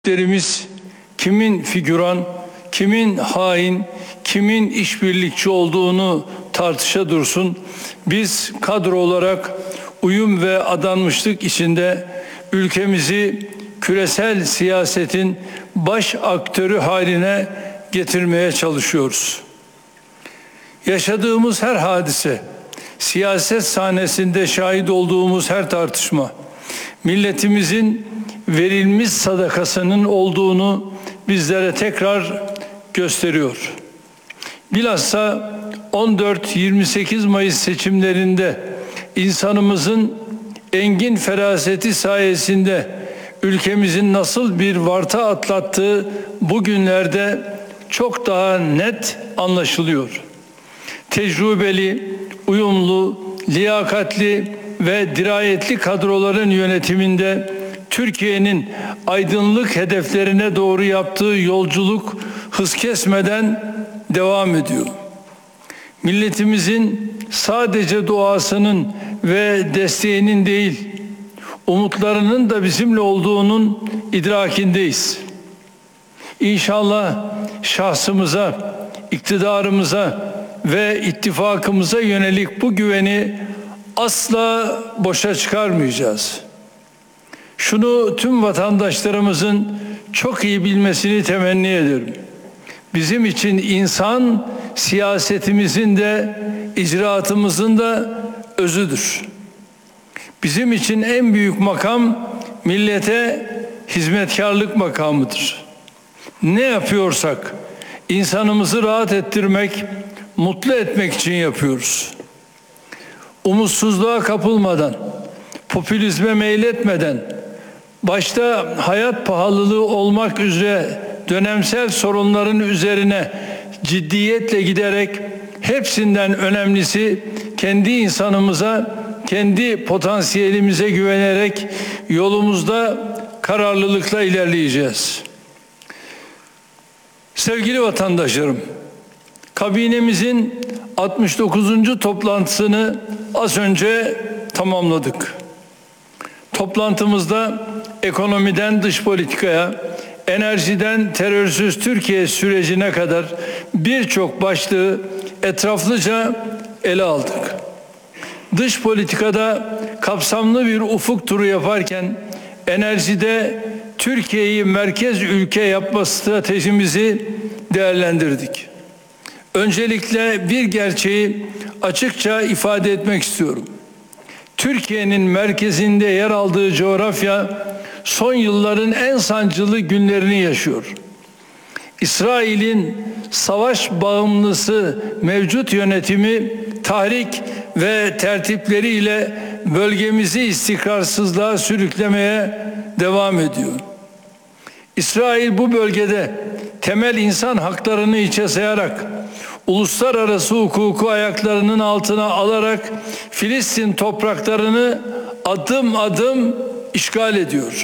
Derimiz kimin figüran, kimin hain, kimin işbirlikçi olduğunu tartışa dursun. Biz kadro olarak uyum ve adanmışlık içinde ülkemizi küresel siyasetin baş aktörü haline getirmeye çalışıyoruz. Yaşadığımız her hadise, siyaset sahnesinde şahit olduğumuz her tartışma, milletimizin verilmiş sadakasının olduğunu bizlere tekrar gösteriyor. Bilhassa 14-28 Mayıs seçimlerinde insanımızın engin feraseti sayesinde ülkemizin nasıl bir varta atlattığı bugünlerde çok daha net anlaşılıyor. Tecrübeli, uyumlu, liyakatli ve dirayetli kadroların yönetiminde Türkiye'nin aydınlık hedeflerine doğru yaptığı yolculuk hız kesmeden devam ediyor. Milletimizin sadece duasının ve desteğinin değil, umutlarının da bizimle olduğunun idrakindeyiz. İnşallah şahsımıza, iktidarımıza ve ittifakımıza yönelik bu güveni asla boşa çıkarmayacağız. Şunu tüm vatandaşlarımızın çok iyi bilmesini temenni ederim. Bizim için insan siyasetimizin de icraatımızın da özüdür. Bizim için en büyük makam millete hizmetkarlık makamıdır. Ne yapıyorsak insanımızı rahat ettirmek, mutlu etmek için yapıyoruz. Umutsuzluğa kapılmadan, popülizme meyletmeden, başta hayat pahalılığı olmak üzere dönemsel sorunların üzerine ciddiyetle giderek hepsinden önemlisi kendi insanımıza, kendi potansiyelimize güvenerek yolumuzda kararlılıkla ilerleyeceğiz. Sevgili vatandaşlarım, kabinemizin 69. toplantısını az önce tamamladık. Toplantımızda ekonomiden dış politikaya, enerjiden terörsüz Türkiye sürecine kadar birçok başlığı etraflıca ele aldık. Dış politikada kapsamlı bir ufuk turu yaparken enerjide Türkiye'yi merkez ülke yapma stratejimizi değerlendirdik. Öncelikle bir gerçeği açıkça ifade etmek istiyorum. Türkiye'nin merkezinde yer aldığı coğrafya son yılların en sancılı günlerini yaşıyor. İsrail'in savaş bağımlısı mevcut yönetimi, tahrik ve tertipleriyle bölgemizi istikrarsızlığa sürüklemeye devam ediyor. İsrail bu bölgede temel insan haklarını hiçe sayarak, uluslararası hukuku ayaklarının altına alarak Filistin topraklarını adım adım işgal ediyor.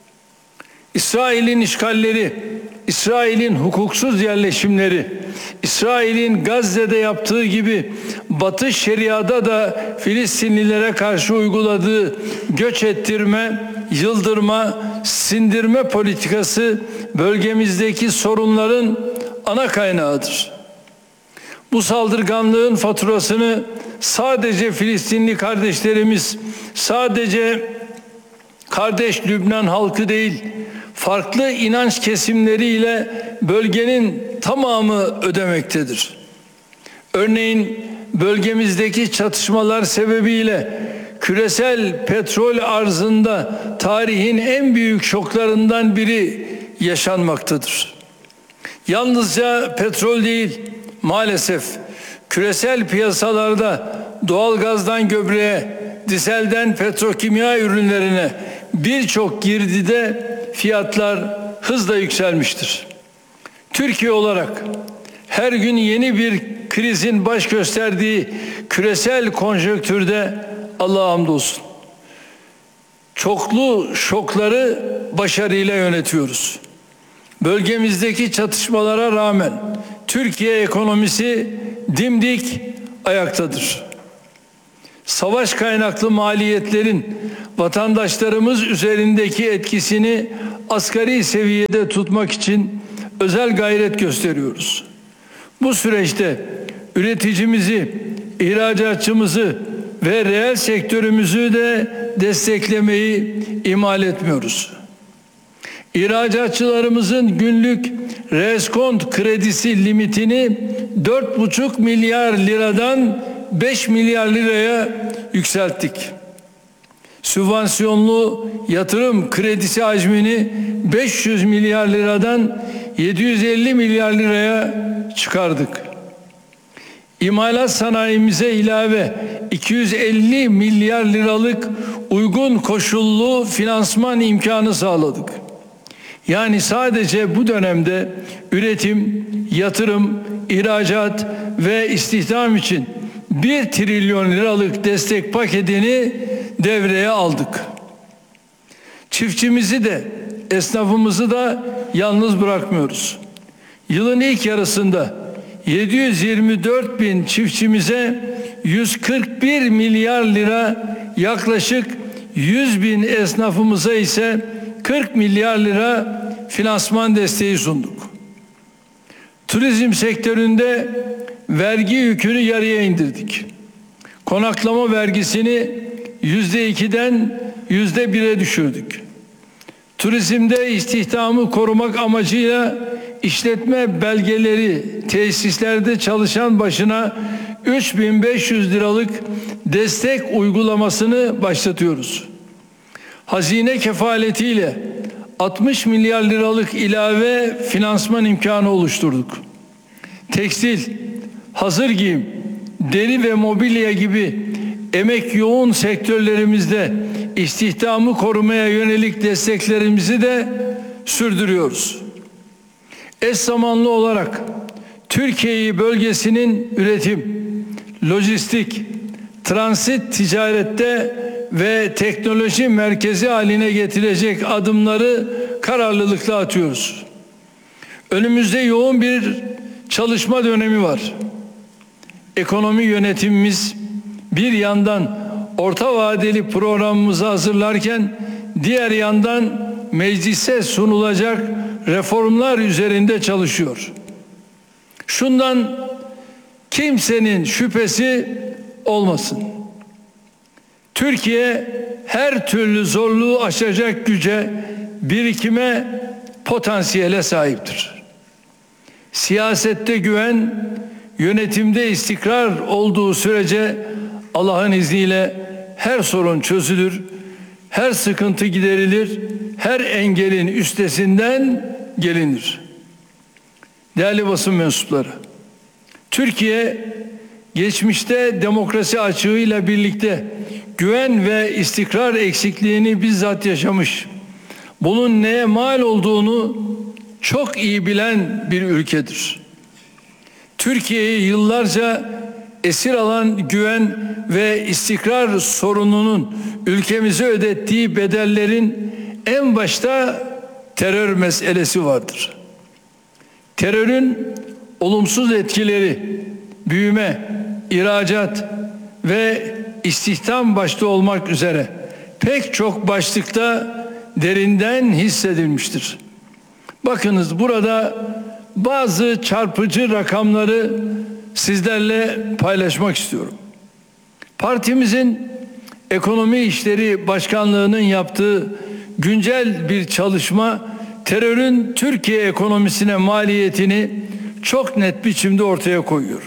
İsrail'in işgalleri, İsrail'in hukuksuz yerleşimleri, İsrail'in Gazze'de yaptığı gibi Batı Şeria'da da Filistinlilere karşı uyguladığı göç ettirme, yıldırma, sindirme politikası bölgemizdeki sorunların ana kaynağıdır. Bu saldırganlığın faturasını sadece Filistinli kardeşlerimiz, sadece kardeş Lübnan halkı değil, farklı inanç kesimleriyle bölgenin tamamı ödemektedir. Örneğin bölgemizdeki çatışmalar sebebiyle küresel petrol arzında tarihin en büyük şoklarından biri yaşanmaktadır. Yalnızca petrol değil, maalesef küresel piyasalarda doğalgazdan gübreye, dizelden petrokimya ürünlerine birçok girdide fiyatlar hızla yükselmiştir. Türkiye olarak her gün yeni bir krizin baş gösterdiği küresel konjonktürde Allah'a hamdolsun çoklu şokları başarıyla yönetiyoruz. Bölgemizdeki çatışmalara rağmen Türkiye ekonomisi dimdik ayaktadır. Savaş kaynaklı maliyetlerin vatandaşlarımız üzerindeki etkisini asgari seviyede tutmak için özel gayret gösteriyoruz. Bu süreçte üreticimizi, ihracatçımızı ve reel sektörümüzü de desteklemeyi ihmal etmiyoruz. İhracatçılarımızın günlük reskont kredisi limitini 4,5 milyar liradan 5 milyar liraya yükselttik. Sübvansiyonlu yatırım kredisi hacmini 500 milyar liradan 750 milyar liraya çıkardık. İmalat sanayimize ilave 250 milyar liralık uygun koşullu finansman imkanı sağladık. Yani sadece bu dönemde üretim, yatırım, ihracat ve istihdam için 1 trilyon liralık destek paketini devreye aldık. Çiftçimizi de, esnafımızı da yalnız bırakmıyoruz. Yılın ilk yarısında 724 bin çiftçimize 141 milyar lira, yaklaşık 100 bin esnafımıza ise 40 milyar lira finansman desteği sunduk. Turizm sektöründe vergi yükünü yarıya indirdik. Konaklama vergisini %2'den %1'e düşürdük. Turizmde istihdamı korumak amacıyla işletme belgeleri tesislerde çalışan başına 3.500 liralık destek uygulamasını başlatıyoruz. Hazine kefaletiyle 60 milyar liralık ilave finansman imkanı oluşturduk. Tekstil, hazır giyim, deri ve mobilya gibi emek yoğun sektörlerimizde istihdamı korumaya yönelik desteklerimizi de sürdürüyoruz. Eş zamanlı olarak Türkiye'yi bölgesinin üretim, lojistik, transit ticarette ve teknoloji merkezi haline getirecek adımları kararlılıkla atıyoruz. Önümüzde yoğun bir çalışma dönemi var. Ekonomi yönetimimiz bir yandan orta vadeli programımızı hazırlarken diğer yandan meclise sunulacak reformlar üzerinde çalışıyor. Şundan kimsenin şüphesi olmasın. Türkiye her türlü zorluğu aşacak güce, birikime, potansiyele sahiptir. Siyasette güven, yönetimde istikrar olduğu sürece Allah'ın izniyle her sorun çözülür, her sıkıntı giderilir, her engelin üstesinden gelinir. Değerli basın mensupları, Türkiye geçmişte demokrasi açığıyla birlikte güven ve istikrar eksikliğini bizzat yaşamış, bunun neye mal olduğunu çok iyi bilen bir ülkedir. Türkiye'yi yıllarca esir alan güven ve istikrar sorununun ülkemize ödettiği bedellerin en başta terör meselesi vardır. Terörün olumsuz etkileri büyüme, ihracat ve istihdam başta olmak üzere pek çok başlıkta derinden hissedilmiştir. Bakınız, burada bazı çarpıcı rakamları sizlerle paylaşmak istiyorum. Partimizin Ekonomi İşleri Başkanlığı'nın yaptığı güncel bir çalışma terörün Türkiye ekonomisine maliyetini çok net biçimde ortaya koyuyor.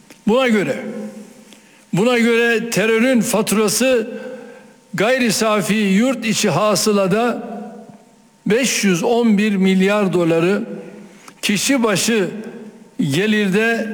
Buna göre terörün faturası gayri safi yurt içi hasılada 511 milyar doları, kişi başı gelirde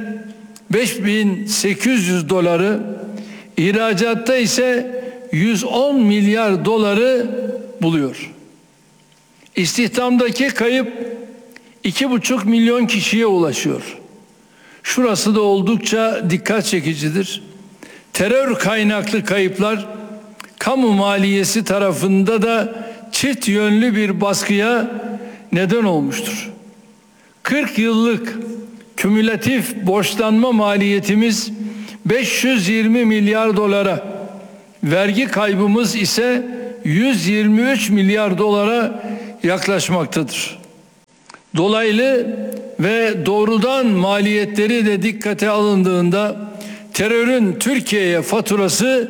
5.800 doları, ihracatta ise 110 milyar doları buluyor. İstihdamdaki kayıp 2,5 milyon kişiye ulaşıyor. Şurası da oldukça dikkat çekicidir. Terör kaynaklı kayıplar kamu maliyesi tarafında da çift yönlü bir baskıya neden olmuştur. 40 yıllık kümülatif borçlanma maliyetimiz 520 milyar dolara, vergi kaybımız ise 123 milyar dolara yaklaşmaktadır. Dolaylı ve doğrudan maliyetleri de dikkate alındığında terörün Türkiye'ye faturası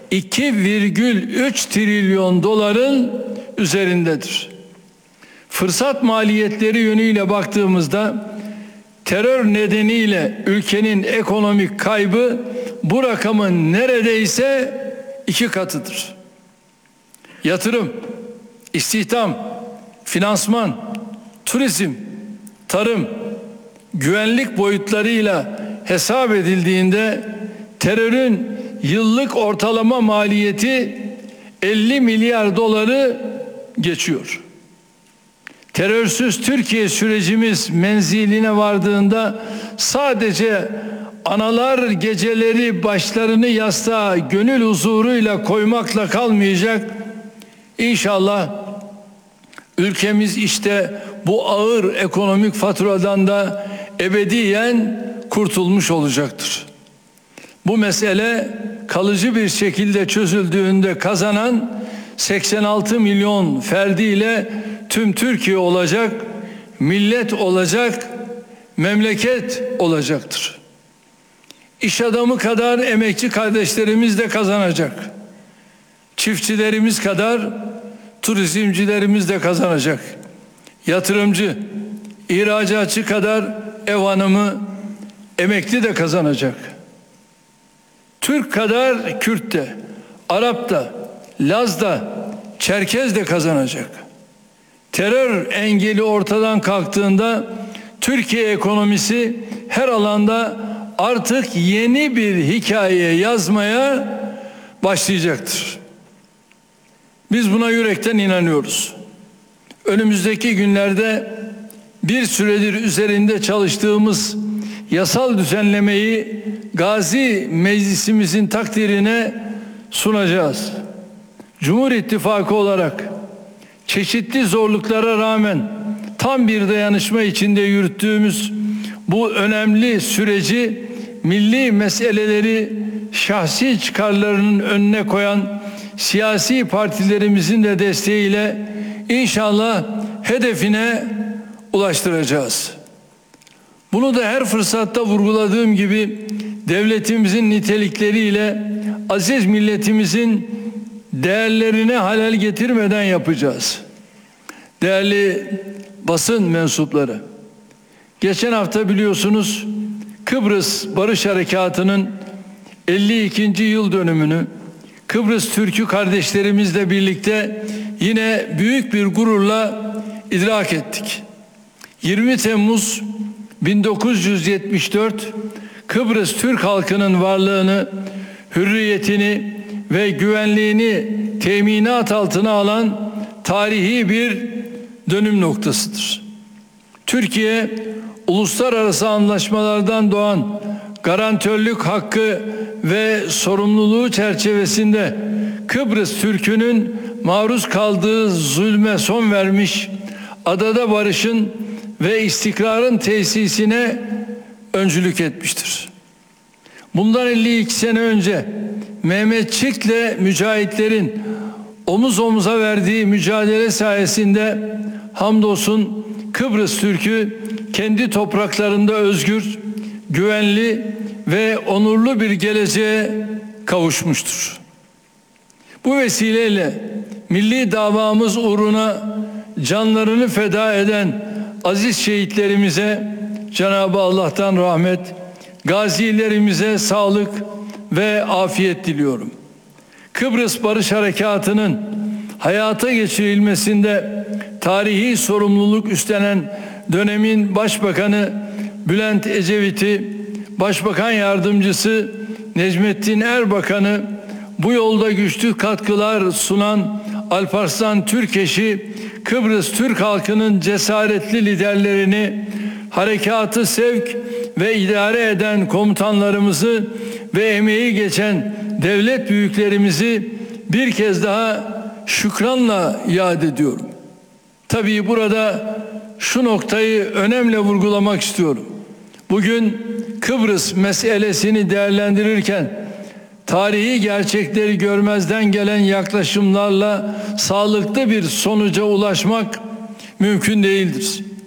2,3 trilyon doların üzerindedir. Fırsat maliyetleri yönüyle baktığımızda terör nedeniyle ülkenin ekonomik kaybı bu rakamın neredeyse 2 katıdır. Yatırım, istihdam, finansman, turizm, tarım, güvenlik boyutlarıyla hesap edildiğinde terörün yıllık ortalama maliyeti 50 milyar doları geçiyor. Terörsüz Türkiye sürecimiz menziline vardığında sadece analar geceleri başlarını yastığa gönül huzuruyla koymakla kalmayacak. İnşallah ülkemiz işte bu ağır ekonomik faturadan da ebediyen kurtulmuş olacaktır. Bu mesele kalıcı bir şekilde çözüldüğünde kazanan 86 milyon ferdiyle tüm Türkiye olacak, millet olacak, memleket olacaktır. İş adamı kadar emekçi kardeşlerimiz de kazanacak. Çiftçilerimiz kadar turizmcilerimiz de kazanacak. Yatırımcı, ihracatçı kadar ev hanımı, emekli de kazanacak. Türk kadar Kürt de, Arap da, Laz da, Çerkez de kazanacak. Terör engeli ortadan kalktığında Türkiye ekonomisi her alanda artık yeni bir hikaye yazmaya başlayacaktır. Biz buna yürekten inanıyoruz. Önümüzdeki günlerde bir süredir üzerinde çalıştığımız yasal düzenlemeyi Gazi Meclisimizin takdirine sunacağız. Cumhur İttifakı olarak çeşitli zorluklara rağmen tam bir dayanışma içinde yürüttüğümüz bu önemli süreci milli meseleleri şahsi çıkarlarının önüne koyan siyasi partilerimizin de desteğiyle inşallah hedefine ulaştıracağız. Bunu da her fırsatta vurguladığım gibi devletimizin nitelikleriyle aziz milletimizin değerlerine halel getirmeden yapacağız. Değerli basın mensupları, geçen hafta biliyorsunuz Kıbrıs Barış Harekatı'nın 52. yıl dönümünü Kıbrıs Türk'ü kardeşlerimizle birlikte yine büyük bir gururla idrak ettik. 20 Temmuz 1974 Kıbrıs Türk halkının varlığını, hürriyetini ve güvenliğini teminat altına alan tarihi bir dönüm noktasıdır. Türkiye, uluslararası anlaşmalardan doğan garantörlük hakkı ve sorumluluğu çerçevesinde Kıbrıs Türk'ünün maruz kaldığı zulme son vermiş, adada barışın ve istikrarın tesisine öncülük etmiştir. Bundan 52 sene önce Mehmetçik'le mücahitlerin omuz omuza verdiği mücadele sayesinde hamdolsun Kıbrıs Türk'ü kendi topraklarında özgür, güvenli ve onurlu bir geleceğe kavuşmuştur. Bu vesileyle milli davamız uğruna canlarını feda eden aziz şehitlerimize Cenab-ı Allah'tan rahmet, gazilerimize sağlık ve afiyet diliyorum. Kıbrıs Barış Harekatı'nın hayata geçirilmesinde tarihi sorumluluk üstlenen dönemin Başbakanı Bülent Ecevit'i, Başbakan Yardımcısı Necmettin Erbakan'ı, bu yolda güçlü katkılar sunan Alparslan Türkeş'i, Kıbrıs Türk halkının cesaretli liderlerini, harekatı sevk ve idare eden komutanlarımızı ve emeği geçen devlet büyüklerimizi bir kez daha şükranla yad ediyorum. Tabii burada şu noktayı önemli vurgulamak istiyorum. Bugün Kıbrıs meselesini değerlendirirken tarihi gerçekleri görmezden gelen yaklaşımlarla sağlıklı bir sonuca ulaşmak mümkün değildir.